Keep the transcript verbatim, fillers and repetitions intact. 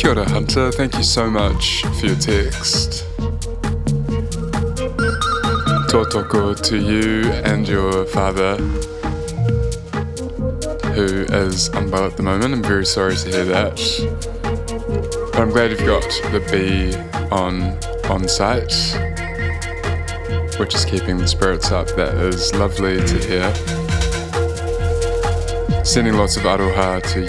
Kia ora, Hunter. Thank you so much for your text. Tōtoko to you and your father, who is unwell at the moment. I'm very sorry to hear that. But I'm glad you've got the bee on, on site, which is keeping the spirits up. That is lovely to hear. Sending lots of aroha to